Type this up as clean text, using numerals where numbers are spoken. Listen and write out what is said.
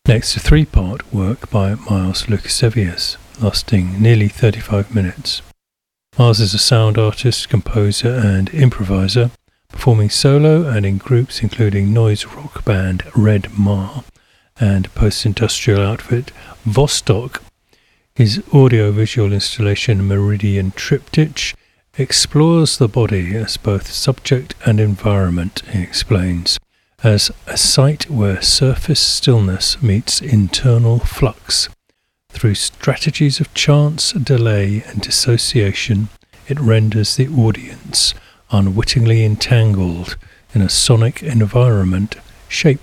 Next, a three-part work by Miles Lukasevius, lasting nearly 35 minutes. Miles is a sound artist, composer and improviser, performing solo and in groups including noise rock band Red Ma and post-industrial outfit Vostok. His audio-visual installation Meridian Triptych explores the body as both subject and environment, he explains, as a site where surface stillness meets internal flux. Through strategies of chance, delay and dissociation, it renders the audience unwittingly entangled in a sonic environment shaped